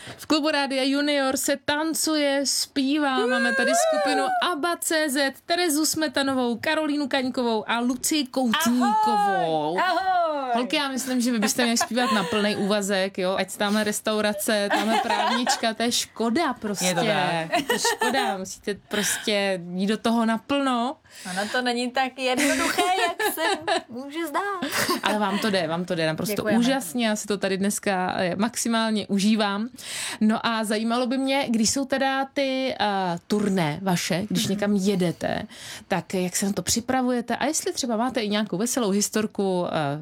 V klubu Rádia Junior se tancuje, zpívá. Máme tady skupinu ABBA.cz, Terezu Smetanovou, Karolínu Kaňkovou a Lucii Koutníkovou. Ahoj. Holky, já myslím, že vy byste měli zpívat na plný úvazek, jo? Ať tamhle restaurace, tamhle právnička, to je škoda prostě. Je to tak. To je škoda, musíte prostě jít do toho naplno. Ono to není tak jednoduché, jak se může zdát. Ale vám to jde naprosto Děkujeme. úžasně, já si to tady dneska maximálně užívám. No a zajímalo by mě, když jsou teda ty turné vaše, když někam jedete, tak jak se na to připravujete a jestli třeba máte i nějakou veselou historku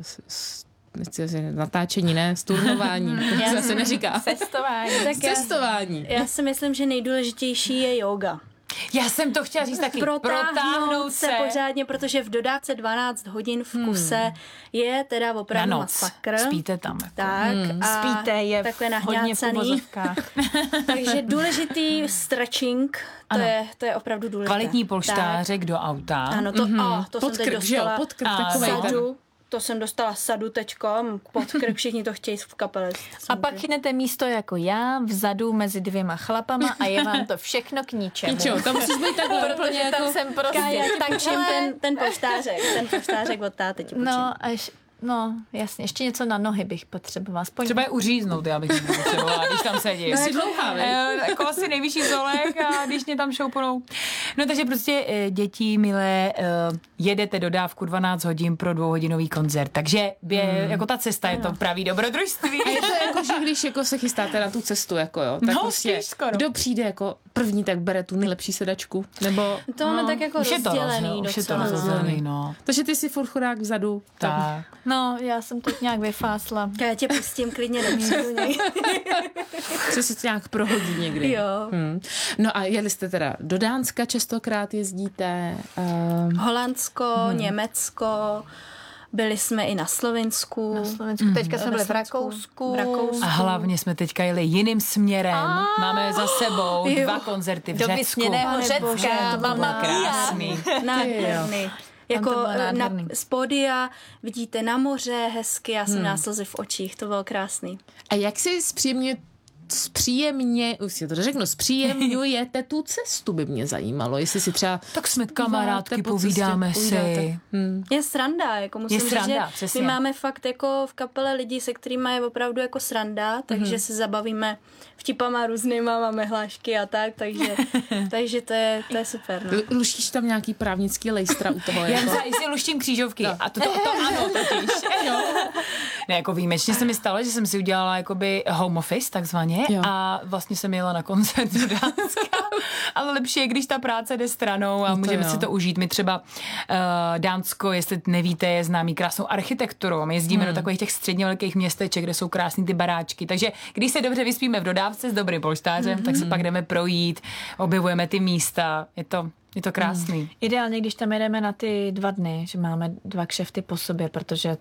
natáčení, ne, s turnováním, to se neříká. Cestování. Cestování. Já si myslím, že nejdůležitější je yoga. Já jsem to chtěla říct taky. Protáhnout se pořádně, protože v dodávce 12 hodin v kuse je teda opravdu na noc. masakr. Spíte tam. Jako. Tak a Spíte je takhle hodně v nahňácaný. uvozovkách. Takže důležitý stretching, to je opravdu důležité. Kvalitní polštářek do auta. Ano, to jsem teď Podkrk, že jo, dostala podkrk takovej ten. sadu. To jsem dostala sadu teďkom, podkrk, všichni to chtějí v kapele. A pak chytnete místo jako já vzadu mezi dvěma chlapama a je vám to všechno k ničemu. Ničeho, tam musíš být takhle úplně Protože tam jako... jsem prostě Tančím ten poštářek od táty ti půjčím. No, jasně, ještě něco na nohy bych potřebovala. Aspoň... Třeba je uříznout, já bych potřebovala, když tam sedím. Jsi dlouhá, Jako asi nejvyšší zolek a když mě tam šouponou. No takže prostě děti, milé, jedete dodávku 12 hodin pro 2hodinový koncert. Takže jako ta cesta je to pravý dobrodružství. A je to jako, že když jako se chystáte na tu cestu, jako jo, tak No, prostě, spíš skoro. kdo přijde jako první, tak bere tu nejlepší sedačku, nebo... To máme tak jako už je to rozdělený docela. rozdělený, no. Takže ty si furt chudák vzadu. Tak. No, já jsem to nějak vyfásla. Já tě pustím klidně dopředu. Co se to nějak prohodí někdy. Jo. No a jeli jste teda do Dánska, častokrát jezdíte. Holandsko, Německo, byli jsme i na Slovensku. Na Slovensku. Teďka jsme byli v Rakousku. A hlavně jsme teďka jeli jiným směrem. Máme za sebou 2 koncerty v Do Řecku. vysněného Pane Řecka. bože, to bylo Mama krásný. Nádherný. Jako to bylo nádherný. z pódia vidíte na moře hezky, já jsem měla slzy v očích, to bylo krásný. A jak si zpříjemňujete tu cestu, by mě zajímalo. Jestli si třeba... Tak jsme kamarádky, po cestě, povídáme si. Je sranda, jako musím říct, sranda, že přesně. my máme fakt jako v kapele lidi, se kterými je opravdu jako sranda, takže se zabavíme vtipama různýma, máme hlášky a tak, takže to je super. No. Luštíš tam nějaký právnický lejstra u toho? Já Jako? si luštím křížovky. No. A to ano, totiž. Ne, jako výjimečně se mi stalo, že jsem si udělala jakoby home office, takzvaně, a vlastně jsem jela na koncert do Dánska. Ale lepší je, když ta práce jde stranou a můžeme si to užít. My třeba Dánsko, jestli nevíte, je známý krásnou architekturou. My jezdíme do takových těch středně velkých městeček, kde jsou krásný ty baráčky. Takže když se dobře vyspíme v dodávce s dobrým polštářem, tak se pak jdeme projít, objevujeme ty místa. Je to krásný. Ideálně, když tam jedeme na ty 2 dny, že máme 2 kšefty po sobě, protože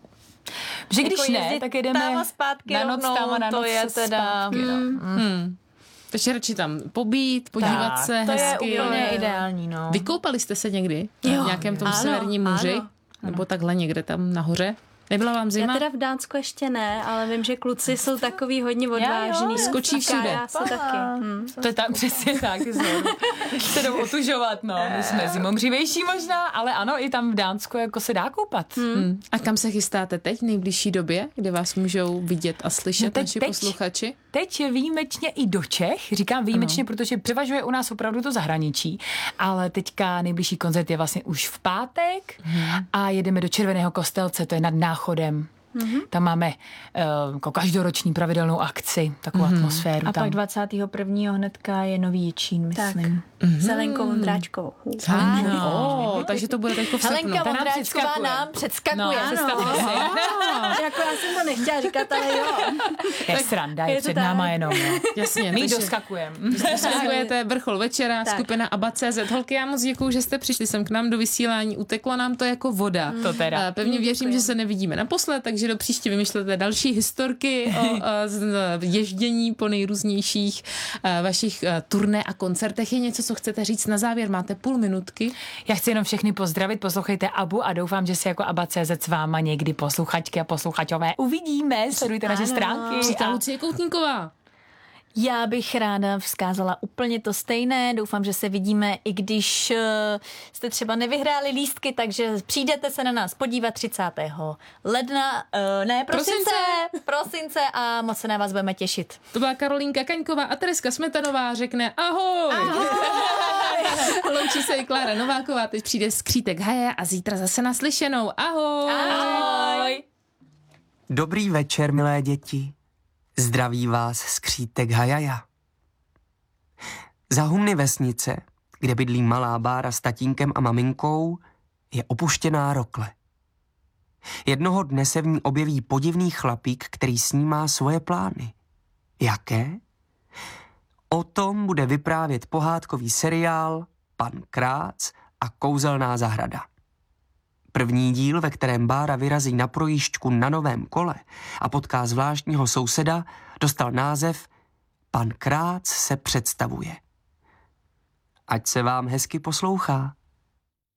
Že když ne, tak jedeme tam a zpátky na noc tam a na to noc je teda... zpátky. Takže radši tam pobít, podívat se To hezky. je úplně ideální, no. Vykoupali jste se někdy v nějakém tom Ano, severním moři? ano. Nebo takhle někde tam nahoře? Nebyla vám Já zima? teda v Dánsku ještě ne, ale vím, že kluci jsou takový hodně odvážný. Skočí všude. Já se taky. To je tam přesně tak. Se jdou otužovat, no. My jsme zimomřivější možná, ale ano, i tam v Dánsku jako se dá koupat. A kam se chystáte teď v nejbližší době, kde vás můžou vidět a slyšet naši posluchači? Teď je výjimečně i do Čech. Říkám výjimečně, protože převažuje u nás opravdu to zahraničí. Ale teďka nejbližší koncert je vlastně už v pátek a jedeme do Červeného Kostelce, to je nad Náchodem. Tam máme jako každoroční pravidelnou akci, takovou atmosféru. A tam. pak 21. hnedka je Nový Jičín, myslím. S Helenkou Vondráčkovou. Takže to bude teďko v srpnu. Helenka Ta nám Vondráčková předskakuje. nám předskakuje. Představte si. Jako já jsem to nechtěla říkat, ale jo. Je sranda, je je to před tak. náma jenom. No. Jasně, My takže doskakujeme. doskakujete vrchol večera, skupina ABBA.cz. Holky, já moc děkuju, že jste přišli sem k nám do vysílání. Uteklo nám to jako voda. To teda. Pevně věřím, že se nevidíme naposled, takže do příště vymyšlete další historky o ježdění po nejrůznějších vašich turné a koncertech. Je něco, co chcete říct na závěr? Máte půl minutky? Já chci jenom všechny pozdravit, poslouchejte Abu a doufám, že se jako ABBA.cz s váma někdy posluchačky a posluchačové uvidíme. Sledujte naše stránky. Říká Lucie Koutníková. Já bych ráda vzkázala úplně to stejné. Doufám, že se vidíme, i když jste třeba nevyhráli lístky, takže přijdete se na nás podívat 30. ledna, prosince a moc se na vás budeme těšit. To byla Karolínka Kaňková a Tereska Smetanová řekne ahoj. Ahoj. Loučí se i Klára Nováková, teď přijde Skřítek Hajaja a zítra zase naslyšenou. Ahoj. Ahoj. Dobrý večer, milé děti. Zdraví vás Skřítek Hajaja. Za humny vesnice, kde bydlí malá Bára s tatínkem a maminkou, je opuštěná rokle. Jednoho dne se v ní objeví podivný chlapík, který snímá svoje plány. Jaké? O tom bude vyprávět pohádkový seriál Pan Krác a kouzelná zahrada. První díl, ve kterém Bára vyrazí na projížďku na novém kole a potká zvláštního souseda, dostal název Pan Krác se představuje. Ať se vám hezky poslouchá.